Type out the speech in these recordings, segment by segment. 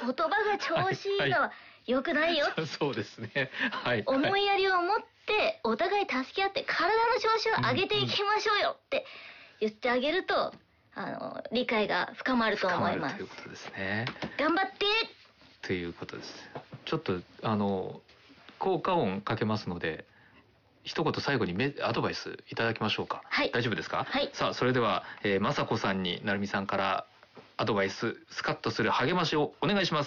葉が調子いいのは良くないよ。 そうですね。はい。 思いやりを持ってお互い助け合って体の調子を上げていきましょうよって言ってあげると、理解が深まると思います。 ということですね。 頑張ってということです。ちょっと効果音かけますので、一言最後にアドバイスいただきましょうか。 はい。 大丈夫ですか。 はい。 さあ、それでは、雅子さんに成美さんからアドバイス、スカッとする励ましをお願いします。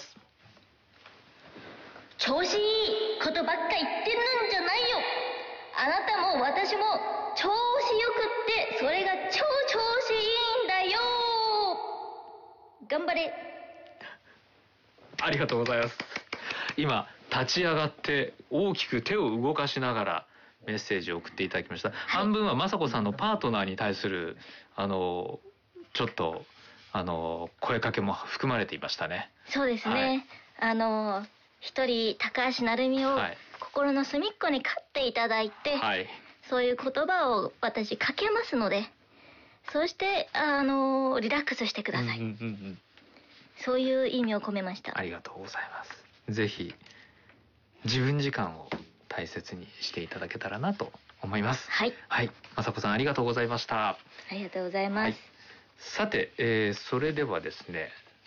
調子いいことばっか言ってるんじゃないよ。あなたも私も調子よくって、それが超調子いいんだよ。頑張れ。 ありがとうございます。今立ち上がって大きく手を動かしながらメッセージを送っていただきました。はい、半分は雅子さんのパートナーに対するちょっと声かけも含まれていましたね。 そうですね。はい、一人高橋成美を心の隅っこに飼っていただいて、はい、そういう言葉を私かけますので、そしてリラックスしてください。そういう意味を込めました。 ありがとうございます。ぜひ自分時間を大切にしていただけたらなと思います。 はい。 はい。雅子さんありがとうございました。 ありがとうございます。はい、 さて、それではですね、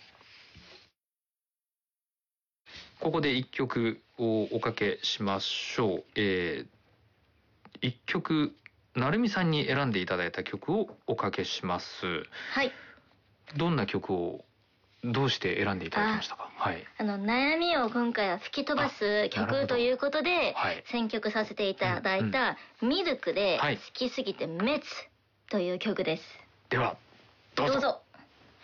ここで一曲をおかけしましょう。一曲成美さんに選んでいただいた曲をおかけします。 はい。 どんな曲をどうして選んでいただきましたか。はい。 悩みを今回は吹き飛ばす曲ということで、はい、選曲させていただいたミルクで好きすぎて滅という曲です。 ではどうぞ。